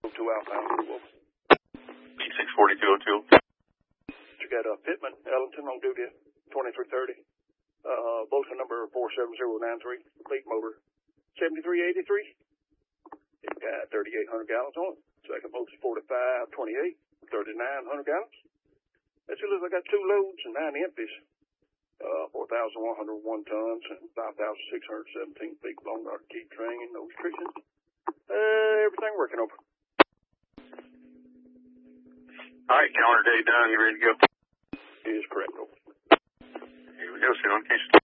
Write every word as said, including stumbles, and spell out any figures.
two outbound. Wolf. B six forty-two oh two. You got uh, Pittman, Ellington on duty at twenty-three thirty. Uh, Bolton number four seven zero nine three. Leak motor seventy-three eighty-three. It got thirty-eight hundred gallons on it. Second motor forty-five twenty-eight. thirty-nine hundred gallons. That should look like I got two loads and nine empties. Uh, four thousand one hundred one tons and five thousand six hundred seventeen feet long. Our keep train, no restrictions. Uh, everything working over. All right, calendar day done. You ready to go? Is correct. Over. Here we go, sit on case.